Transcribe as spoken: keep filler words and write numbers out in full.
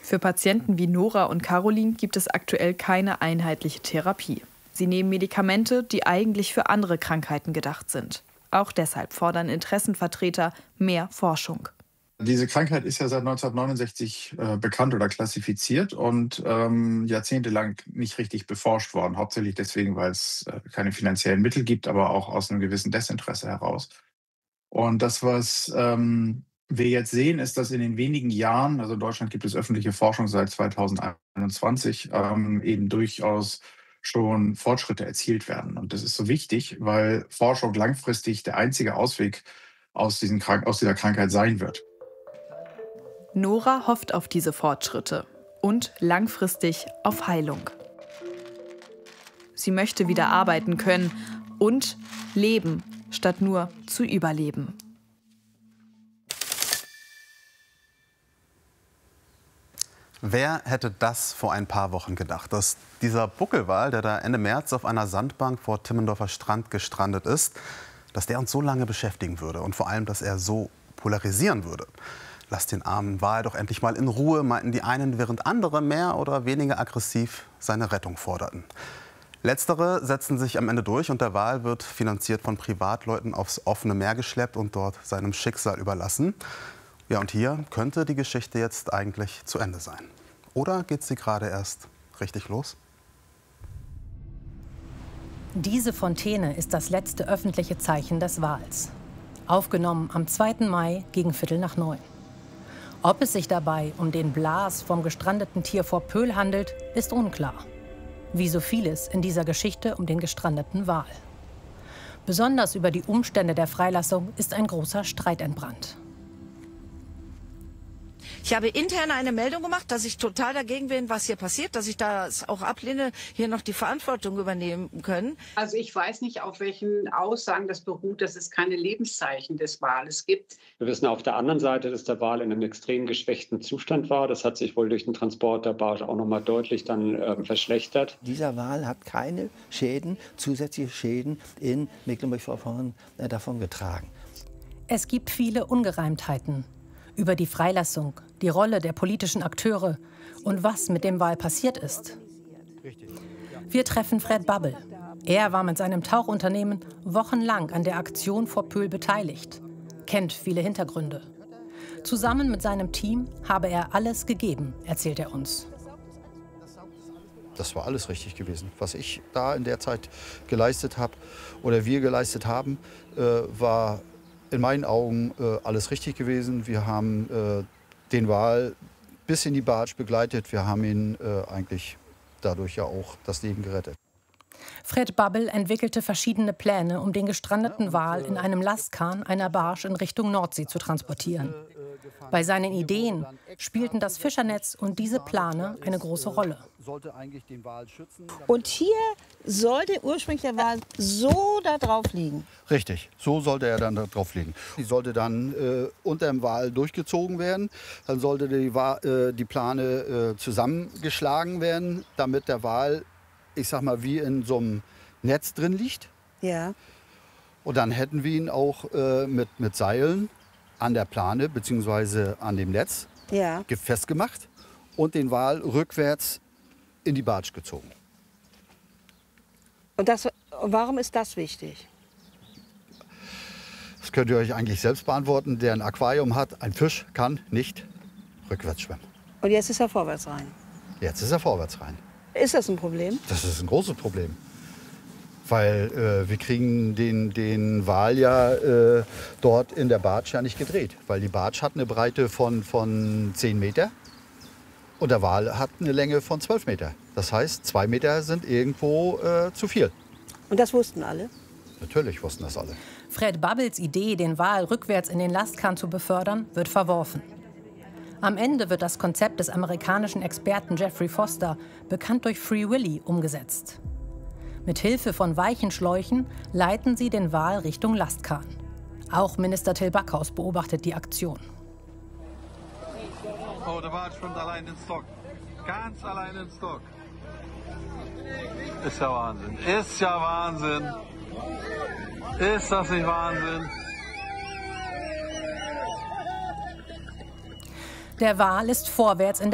Für Patienten wie Nora und Caroline gibt es aktuell keine einheitliche Therapie. Sie nehmen Medikamente, die eigentlich für andere Krankheiten gedacht sind. Auch deshalb fordern Interessenvertreter mehr Forschung. Diese Krankheit ist ja seit neunzehnhundertneunundsechzig äh, bekannt oder klassifiziert und ähm, jahrzehntelang nicht richtig beforscht worden. Hauptsächlich deswegen, weil es äh, keine finanziellen Mittel gibt, aber auch aus einem gewissen Desinteresse heraus. Und das, was ähm, wir jetzt sehen, ist, dass in den wenigen Jahren, also in Deutschland gibt es öffentliche Forschung seit zweitausendeinundzwanzig, ähm, eben durchaus schon Fortschritte erzielt werden. Und das ist so wichtig, weil Forschung langfristig der einzige Ausweg aus, diesen Krank- aus dieser Krankheit sein wird. Nora hofft auf diese Fortschritte und langfristig auf Heilung. Sie möchte wieder arbeiten können und leben, statt nur zu überleben. Wer hätte das vor ein paar Wochen gedacht, dass dieser Buckelwal, der da Ende März auf einer Sandbank vor Timmendorfer Strand gestrandet ist, dass der uns so lange beschäftigen würde und vor allem, dass er so polarisieren würde. Lasst den armen Wal doch endlich mal in Ruhe, meinten die einen, während andere mehr oder weniger aggressiv seine Rettung forderten. Letztere setzen sich am Ende durch und der Wal wird finanziert von Privatleuten aufs offene Meer geschleppt und dort seinem Schicksal überlassen. Ja, und hier könnte die Geschichte jetzt eigentlich zu Ende sein. Oder geht sie gerade erst richtig los? Diese Fontäne ist das letzte öffentliche Zeichen des Wals. Aufgenommen am zweiten Mai gegen Viertel nach neun. Ob es sich dabei um den Blas vom gestrandeten Tier vor Pöhl handelt, ist unklar. Wie so vieles in dieser Geschichte um den gestrandeten Wal. Besonders über die Umstände der Freilassung ist ein großer Streit entbrannt. Ich habe intern eine Meldung gemacht, dass ich total dagegen bin, was hier passiert, dass ich das auch ablehne, hier noch die Verantwortung übernehmen können. Also ich weiß nicht, auf welchen Aussagen das beruht, dass es keine Lebenszeichen des Wales gibt. Wir wissen auf der anderen Seite, dass der Wal in einem extrem geschwächten Zustand war. Das hat sich wohl durch den Transport der Barge auch noch mal deutlich dann äh, verschlechtert. Dieser Wal hat keine Schäden, zusätzliche Schäden in Mecklenburg-Vorpommern äh, davongetragen. Es gibt viele Ungereimtheiten über die Freilassung, die Rolle der politischen Akteure und was mit dem Wal passiert ist. Wir treffen Fred Babbel. Er war mit seinem Tauchunternehmen wochenlang an der Aktion vor Pöhl beteiligt, kennt viele Hintergründe. Zusammen mit seinem Team habe er alles gegeben, erzählt er uns. Das war alles richtig gewesen. Was ich da in der Zeit geleistet habe oder wir geleistet haben, äh, war in meinen Augen äh, alles richtig gewesen. Wir haben äh, den Wal bis in die Barge begleitet. Wir haben ihn äh, eigentlich dadurch ja auch das Leben gerettet. Fred Babbel entwickelte verschiedene Pläne, um den gestrandeten Wal in einem Lastkahn einer Barge in Richtung Nordsee zu transportieren. Bei seinen Ideen spielten das Fischernetz und diese Plane eine große Rolle. Und hier sollte ursprünglich der Wal so da drauf liegen. Richtig, so sollte er dann da drauf liegen. Die sollte dann äh, unter dem Wal durchgezogen werden. Dann sollte die, äh, die Plane äh, zusammengeschlagen werden, damit der Wal, ich sag mal, wie in so einem Netz drin liegt. Ja. Und dann hätten wir ihn auch äh, mit, mit Seilen an der Plane bzw. an dem Netz ja. festgemacht und den Wal rückwärts in die Barge gezogen. Und das, warum ist das wichtig? Das könnt ihr euch eigentlich selbst beantworten. Der ein Aquarium hat, ein Fisch kann nicht rückwärts schwimmen. Und jetzt ist er vorwärts rein? Jetzt ist er vorwärts rein. Ist das ein Problem? Das ist ein großes Problem. Weil äh, wir kriegen den, den Wal ja äh, dort in der Barge ja nicht gedreht. Weil die Barge hat eine Breite von, von zehn Meter und der Wal hat eine Länge von zwölf Meter. Das heißt, zwei Meter sind irgendwo äh, zu viel. Und das wussten alle? Natürlich wussten das alle. Fred Babbels Idee, den Wal rückwärts in den Lastkahn zu befördern, wird verworfen. Am Ende wird das Konzept des amerikanischen Experten Jeffrey Foster, bekannt durch Free Willy, umgesetzt. Mit Hilfe von weichen Schläuchen leiten sie den Wal Richtung Lastkahn. Auch Minister Till Backhaus beobachtet die Aktion. Oh, der Wal schwimmt allein ins Dock. Ganz allein ins Dock. Ist ja Wahnsinn. Ist ja Wahnsinn. Ist das nicht Wahnsinn? Der Wal ist vorwärts in der